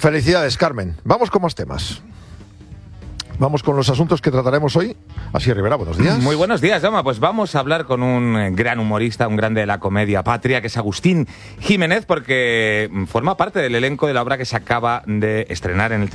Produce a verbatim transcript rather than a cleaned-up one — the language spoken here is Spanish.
Felicidades, Carmen. Vamos con más temas. Vamos con los asuntos que trataremos hoy. Así, Rivera, buenos días. Muy buenos días, Jaume. Pues vamos a hablar con un gran humorista, un grande de la comedia patria, que es Agustín Jiménez, porque forma parte del elenco de la obra que se acaba de estrenar en el